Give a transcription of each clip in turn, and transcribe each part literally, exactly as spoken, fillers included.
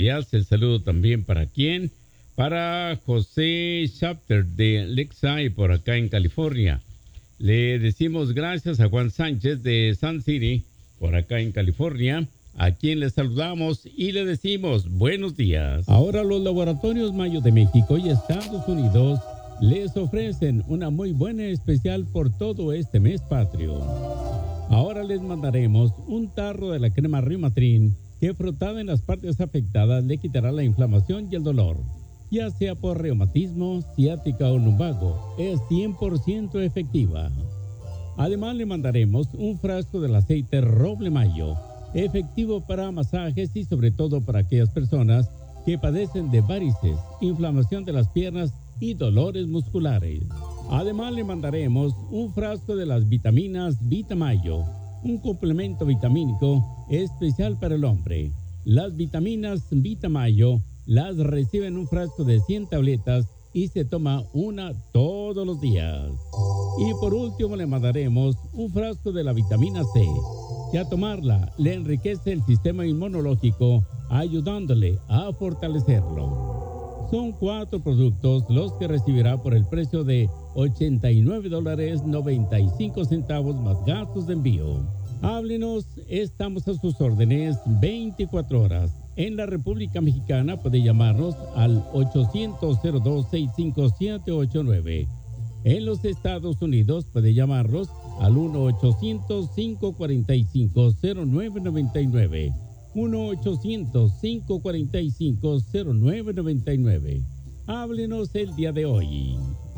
días. El saludo también para quién, para José Chapter de Lakeside por acá en California. Le decimos gracias a Juan Sánchez de Sun City por acá en California, a quien le saludamos y le decimos buenos días. Ahora los laboratorios Mayo de México y Estados Unidos les ofrecen una muy buena especial por todo este mes patrio. Ahora les mandaremos un tarro de la crema Rimatrin que frotada en las partes afectadas le quitará la inflamación y el dolor, ya sea por reumatismo, ciática o lumbago. Es cien por ciento efectiva. Además le mandaremos un frasco del aceite Roble Mayo, efectivo para masajes y sobre todo para aquellas personas que padecen de varices, inflamación de las piernas y dolores musculares. Además le mandaremos un frasco de las vitaminas Vitamayo, un complemento vitamínico especial para el hombre. Las vitaminas Vitamayo las recibe en un frasco de cien tabletas y se toma una todos los días. Y por último le mandaremos un frasco de la vitamina C, que a tomarla le enriquece el sistema inmunológico, ayudándole a fortalecerlo. Son cuatro productos los que recibirá por el precio de ochenta y nueve dólares noventa y cinco centavos más gastos de envío. Háblenos, estamos a sus órdenes veinticuatro horas. En la República Mexicana puede llamarnos al ochocientos cero dos seis cinco siete ocho nueve. En los Estados Unidos puede llamarnos al uno ochocientos cinco cuatro cinco cero nueve nueve nueve. uno ochocientos cinco cuatro cinco cero nueve nueve nueve. Háblenos el día de hoy.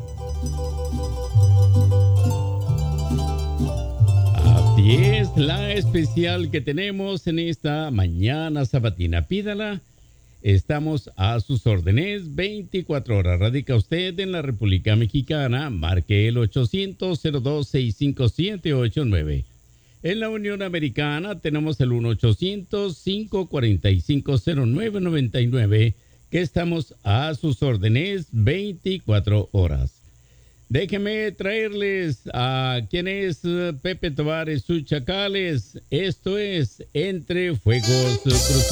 Así es, la especial que tenemos en esta mañana sabatina. Pídala. Estamos a sus órdenes veinticuatro horas. Radica usted en la República Mexicana. Marque el ochocientos cero dos seis cinco siete ocho nueve. En la Unión Americana tenemos el uno ochocientos cinco cuatro cinco cero nueve nueve nueve, que estamos a sus órdenes veinticuatro horas. Déjenme traerles a quien es Pepe Tobar y sus Chacales. Esto es Entre Fuegos Cruzados.